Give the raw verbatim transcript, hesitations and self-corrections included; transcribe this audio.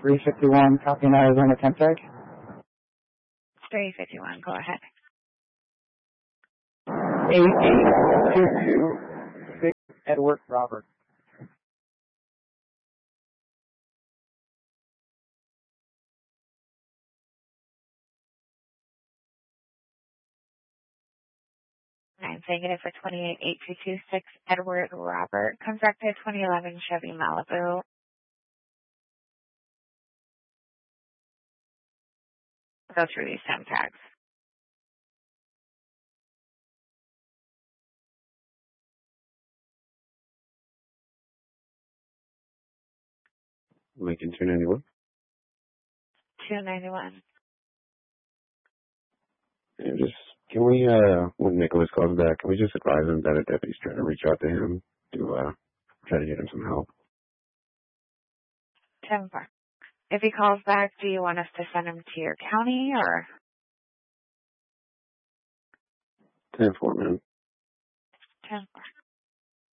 three fifty-one, copy an Arizona temp tag. three fifty-one, go ahead. eight eight two two, six Edward Robert. I'm saying it for twenty-eight eight two two six Edward Robert, contracted twenty eleven Chevy Malibu. Go through these temp tags. Lincoln two ninety-one. two ninety-one. And just, can we, uh, when Nicholas calls back, can we just advise him that a deputy's trying to reach out to him to, uh, try to get him some help? ten four. If he calls back, do you want us to send him to your county or? ten four, man. ten four.